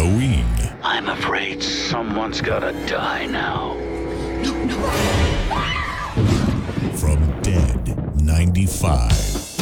Halloween. I'm afraid someone's gotta die now. From Dead 95.